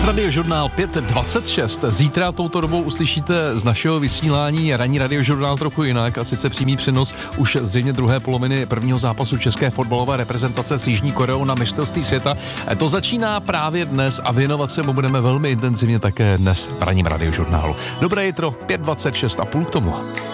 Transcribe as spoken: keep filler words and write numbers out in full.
Radiožurnál pět dvacet šest. Zítra touto dobou uslyšíte z našeho vysílání ranní radiožurnál trochu jinak, a sice přímý přenos už zřejmě druhé poloviny prvního zápasu české fotbalové reprezentace s Jižní Koreou na mistrovství světa. To začíná právě dnes a věnovat se mu budeme velmi intenzivně také dnes v ranním radiožurnálu. Dobré jitro, pět dvacet šest a půl k tomu.